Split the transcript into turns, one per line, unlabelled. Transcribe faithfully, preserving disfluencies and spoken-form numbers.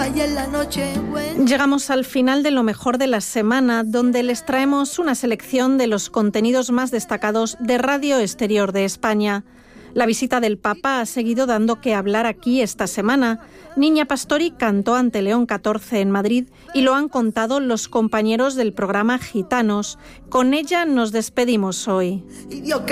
Llegamos al final de lo mejor de la semana, donde les traemos una selección de los contenidos más destacados de Radio Exterior de España. La visita del Papa ha seguido dando que hablar aquí esta semana. Niña Pastori cantó ante León catorce en Madrid y lo han contado los compañeros del programa Gitanos. Con ella nos despedimos hoy.